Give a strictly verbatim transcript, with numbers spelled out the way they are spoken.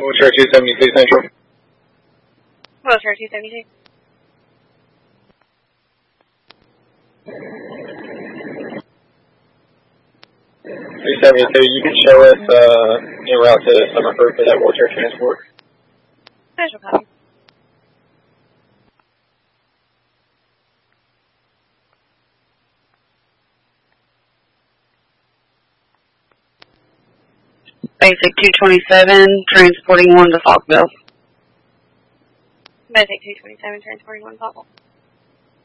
Wheelchair two seventy-two Central. Wheelchair two seventy-two. two seventy-two, you can show us uh, en route to Summerford for that wheelchair transport. Special copy. Basic two twenty-seven, transporting one to Falkville. Basic two twenty-seven, transporting one to Falkville.